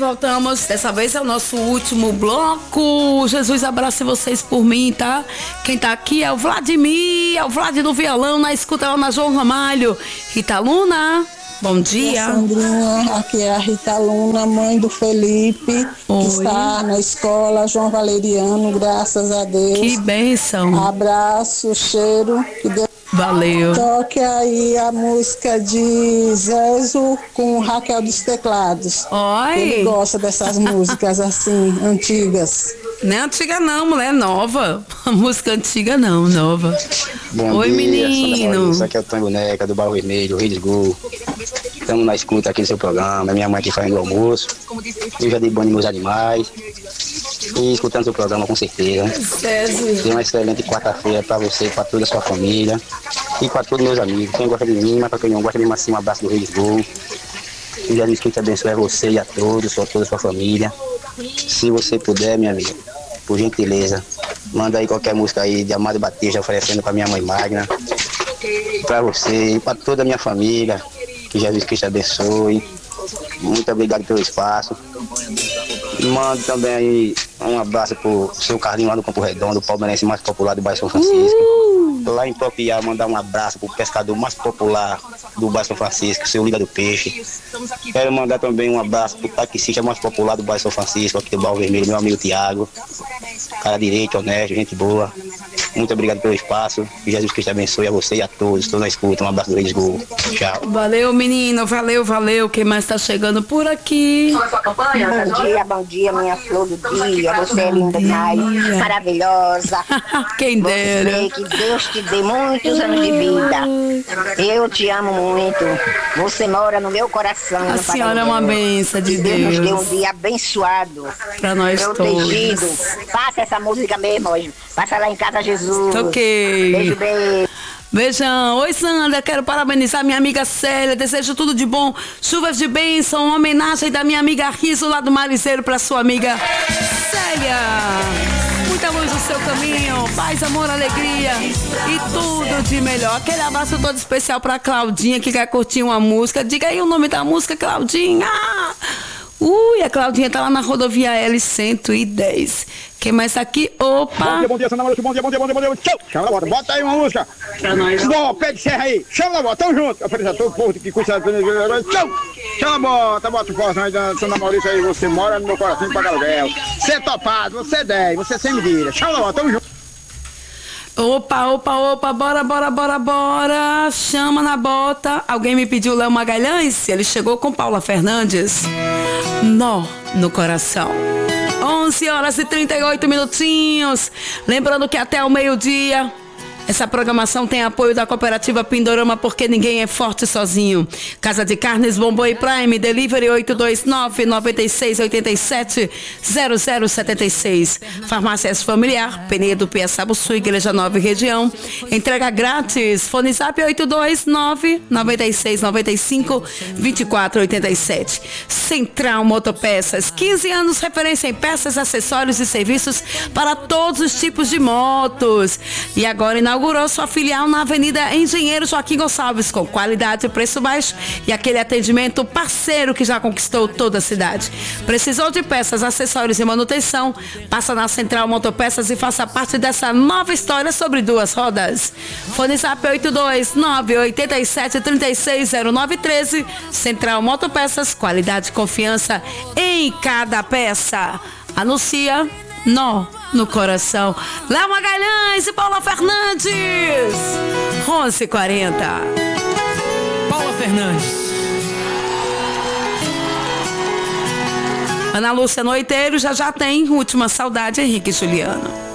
voltamos. Dessa vez é o nosso último bloco. Jesus abrace vocês por mim, tá? Quem tá aqui é o Vladimir, é o Vlad do violão, na escuta lá na João Ramalho. Rita Luna, bom dia. Sandrinha, aqui é a Rita Luna, mãe do Felipe, Oi. que está na escola João Valeriano, graças a Deus. Que bênção. Abraço, cheiro, que Deus Valeu. toque aí a música de Zezo com Raquel dos Teclados. Ele Oi. gosta dessas músicas assim, antigas. Não é antiga não, mulher nova. Música antiga não, nova. Bom Oi, dia, menino. Isso aqui é o Tonho Boneca, do Barro Vermelho, Rio de Gol. Estamos na escuta aqui no seu programa. É minha mãe aqui fazendo o almoço. Eu já dei banho nos meus animais. E escutando seu programa com certeza. Tenha uma excelente quarta-feira para você, para toda a sua família. E para todos meus amigos. Quem gosta de mim, mas para quem não gosta, mesmo assim, um abraço do Rio de Gol. Que Jesus Cristo abençoe você e a todos, a toda a sua família. Se você puder, minha amiga, por gentileza, manda aí qualquer música aí de Amado Batista oferecendo para minha mãe Magna, para você e para toda a minha família. Que Jesus Cristo abençoe. Muito obrigado pelo espaço. Mando também aí um abraço pro seu Carlinho lá do Campo Redondo, o palmeirense mais popular do bairro São Francisco. Lá em Topiá, mandar um abraço pro pescador mais popular do bairro São Francisco, o seu Liga do Peixe. Quero mandar também um abraço pro taxista mais popular do bairro São Francisco, aqui do Barro Vermelho, meu amigo Tiago. Cara direito, honesto, gente boa. Muito obrigado pelo espaço. Que Jesus Cristo abençoe a você e a todos. Estou na escuta. Um abraço do Rio de Gol. Tchau. Valeu, menino. Valeu, valeu. Quem mais tá chegando por aqui? Bom dia, minha flor do dia. Você é linda demais, maravilhosa. Quem dera. Você, que Deus te dê muitos anos de vida. Eu te amo muito. Você mora no meu coração. A senhora é uma bênção de Deus nos deu um Deus. dia abençoado, Pra nós protegido. todos. Passa essa música mesmo hoje. Passa lá em casa, Jesus. Ok. Beijo, beijo. Beijão. Oi, Sandra. Quero parabenizar minha amiga Célia. Desejo tudo de bom. Chuvas de bênção. Uma homenagem da minha amiga Riso lá do Mariceiro pra sua amiga Célia. Muita luz no seu caminho. Paz, amor, alegria e tudo de melhor. Aquele abraço todo especial pra Claudinha que quer curtir uma música. Diga aí o nome da música, Claudinha. A Claudinha tá lá na rodovia L110. Quem mais tá aqui? Opa! Bom dia, Sandra Marucho, bom dia. Tchau! Chama na bota, bota aí uma música. Pra nós. Bom, pé de serra aí. Chama na bota, tamo junto. Oferecer a todo o povo que custa. Tchau! Chama na bota o forró aí da Sandra Maurício aí. Você mora no meu coração para aluguel. Você é topado, você é 10, você é sem medida. Chama na bota, tamo junto. Opa, bora. Chama na bota. Alguém me pediu Léo Magalhães? Ele chegou com Paula Fernandes. Nó no coração. 11 horas e 38 minutinhos. Lembrando que até o meio-dia essa programação tem apoio da Cooperativa Pindorama, porque ninguém é forte sozinho. Casa de Carnes Bombom Prime, delivery 829-9687-0076. Farmácias Familiar, Penedo, Piaçabuçu, Igreja Nova e Região. Entrega grátis. Fone Zap 829-9695-2487. Central Motopeças, 15 anos, referência em peças, acessórios e serviços para todos os tipos de motos. E agora inaugurou sua filial na Avenida Engenheiro Joaquim Gonçalves, com qualidade e preço baixo e aquele atendimento parceiro que já conquistou toda a cidade. Precisou de peças, acessórios e manutenção? Passa na Central Motopeças e faça parte dessa nova história sobre duas rodas. Fone Zap 829-8736-0913. Central Motopeças, qualidade e confiança em cada peça. Anuncia Nó no coração. Léo Magalhães e Paula Fernandes. 11h40. Paula Fernandes. Ana Lúcia Noiteiro já tem Última Saudade, Henrique e Juliano.